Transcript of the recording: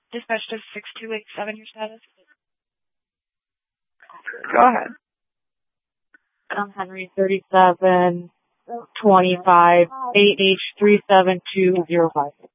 Dispatch to 6287, your status. Go ahead. Henry 3725 AH37205.